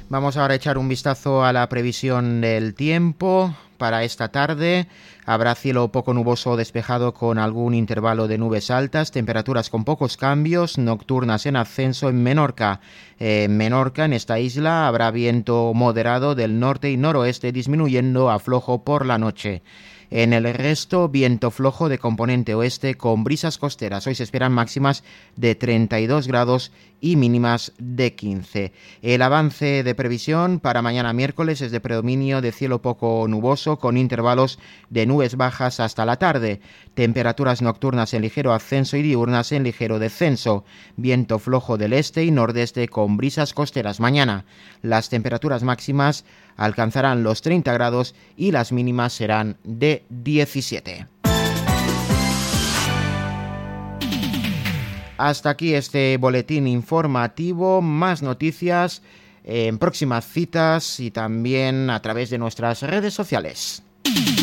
Vamos ahora a echar un vistazo a la previsión del tiempo. Para esta tarde habrá cielo poco nuboso o despejado con algún intervalo de nubes altas, temperaturas con pocos cambios, nocturnas en ascenso en Menorca. En Menorca, en esta isla, habrá viento moderado del norte y noroeste, disminuyendo a flojo por la noche. En el resto, viento flojo de componente oeste con brisas costeras. Hoy se esperan máximas de 32 grados y mínimas de 15. El avance de previsión para mañana miércoles es de predominio de cielo poco nuboso con intervalos de nubes bajas hasta la tarde. Temperaturas nocturnas en ligero ascenso y diurnas en ligero descenso. Viento flojo del este y nordeste con brisas costeras. Mañana las temperaturas máximas alcanzarán los 30 grados y las mínimas serán de 17. Hasta aquí este boletín informativo. Más noticias en próximas citas y también a través de nuestras redes sociales.